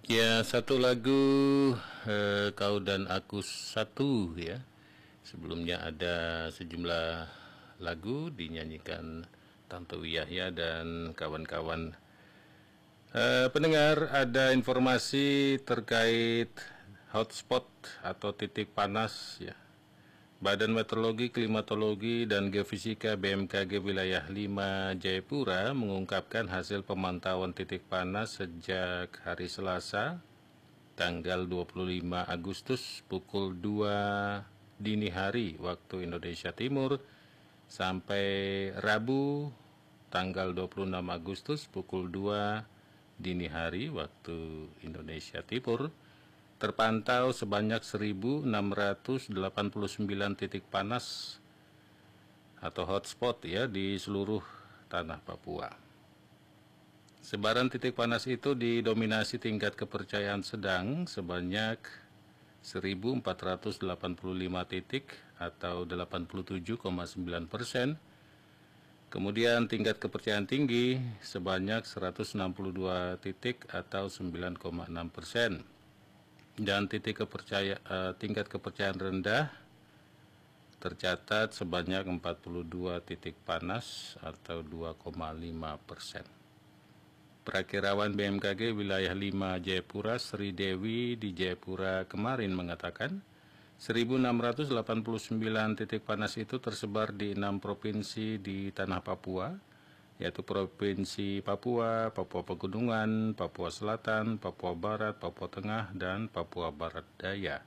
Ya, satu lagu Kau dan Aku Satu ya. Sebelumnya ada sejumlah lagu dinyanyikan Tantowi Yahya dan kawan-kawan. Pendengar, ada informasi terkait hotspot atau titik panas ya. Badan Meteorologi, Klimatologi, dan Geofisika BMKG Wilayah 5 Jayapura mengungkapkan hasil pemantauan titik panas sejak hari Selasa, tanggal 25 Agustus pukul 2 dini hari waktu Indonesia Timur sampai Rabu, tanggal 26 Agustus pukul 2 dini hari waktu Indonesia Timur, terpantau sebanyak 1.689 titik panas atau hotspot ya di seluruh tanah Papua. Sebaran titik panas itu didominasi tingkat kepercayaan sedang sebanyak 1.485 titik atau 87,9%. Kemudian tingkat kepercayaan tinggi sebanyak 162 titik atau 9,6%. Dan tingkat kepercayaan rendah tercatat sebanyak 42 titik panas atau 2,5%. Perakirawan BMKG Wilayah 5 Jayapura Sri Dewi di Jayapura kemarin mengatakan 1.689 titik panas itu tersebar di 6 provinsi di tanah Papua, yaitu Provinsi Papua, Papua Pegunungan, Papua Selatan, Papua Barat, Papua Tengah, dan Papua Barat Daya.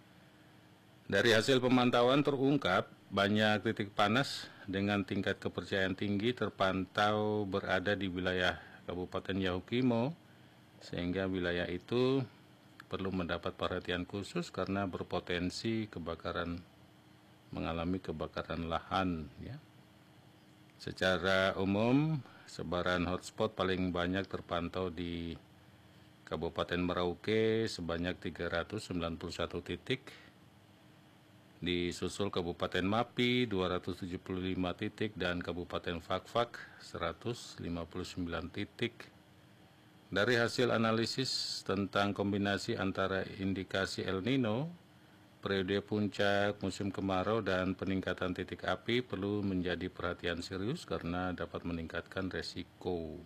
Dari hasil pemantauan terungkap banyak titik panas dengan tingkat kepercayaan tinggi terpantau berada di wilayah Kabupaten Yahukimo, sehingga wilayah itu perlu mendapat perhatian khusus karena berpotensi mengalami kebakaran lahan ya. Secara umum, sebaran hotspot paling banyak terpantau di Kabupaten Merauke sebanyak 391 titik, disusul Kabupaten Mapi 275 titik dan Kabupaten Fakfak 159 titik. Dari hasil analisis tentang kombinasi antara indikasi El Nino, periode puncak musim kemarau dan peningkatan titik api perlu menjadi perhatian serius karena dapat meningkatkan resiko.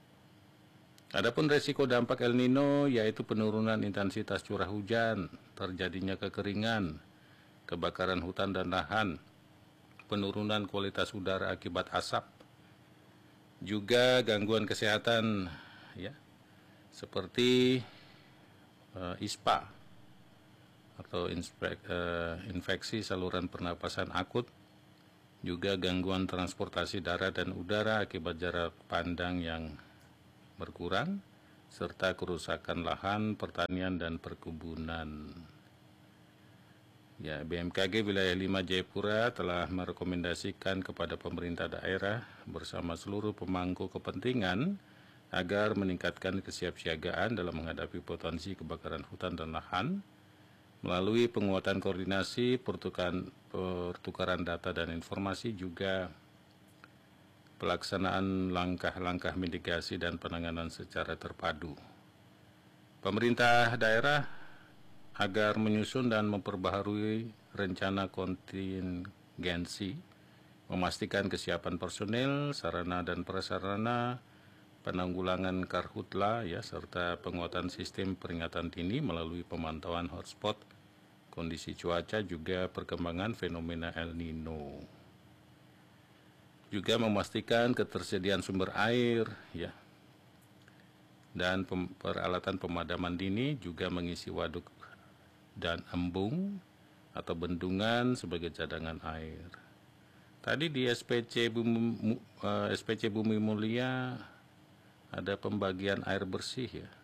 Adapun resiko dampak El Nino yaitu penurunan intensitas curah hujan, terjadinya kekeringan, kebakaran hutan dan lahan, penurunan kualitas udara akibat asap, juga gangguan kesehatan ya, seperti ISPA atau infeksi saluran pernapasan akut, juga gangguan transportasi darat dan udara akibat jarak pandang yang berkurang, serta kerusakan lahan, pertanian, dan perkebunan. Ya, BMKG Wilayah 5 Jayapura telah merekomendasikan kepada pemerintah daerah bersama seluruh pemangku kepentingan agar meningkatkan kesiapsiagaan dalam menghadapi potensi kebakaran hutan dan lahan melalui penguatan koordinasi, pertukaran data dan informasi, juga pelaksanaan langkah-langkah mitigasi dan penanganan secara terpadu. Pemerintah daerah agar menyusun dan memperbaharui rencana kontingensi, memastikan kesiapan personel, sarana dan prasarana, penanggulangan karhutla ya, serta penguatan sistem peringatan dini melalui pemantauan hotspot, kondisi cuaca, juga perkembangan fenomena El Nino. Juga memastikan ketersediaan sumber air ya, dan peralatan pemadaman dini, juga mengisi waduk dan embung atau bendungan sebagai cadangan air. Tadi di SPC Bumi Mulia ada pembagian air bersih ya.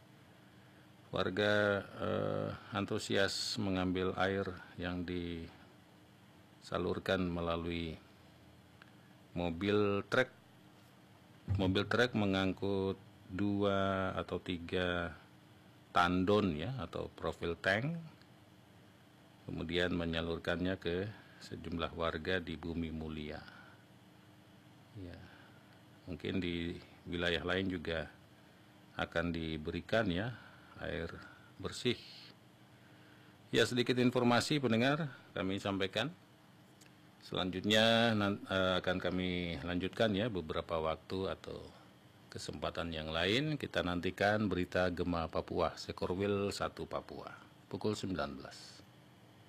Warga antusias mengambil air yang disalurkan melalui mobil truk. Mobil truk mengangkut 2 atau 3 tandon ya atau profil tank, kemudian menyalurkannya ke sejumlah warga di Bumi Mulia. Ya, mungkin di wilayah lain juga akan diberikan ya air bersih. Ya, sedikit informasi pendengar kami sampaikan. Selanjutnya akan kami lanjutkan ya beberapa waktu atau kesempatan yang lain. Kita nantikan berita Gema Papua, Sekorwil 1 Papua, pukul 19.